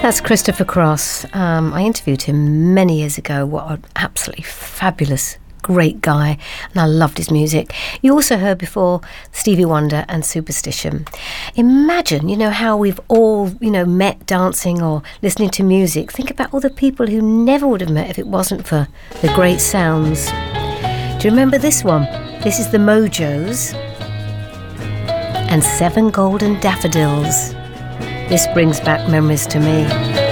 That's Christopher Cross. I interviewed him many years ago. What an absolutely fabulous, great guy, and I loved his music. You also heard before Stevie Wonder and Superstition. Imagine, how we've all, met dancing or listening to music. Think about all the people who never would have met if it wasn't for the great sounds. Do you remember this one? This is the Mojos and Seven Golden Daffodils. This brings back memories to me.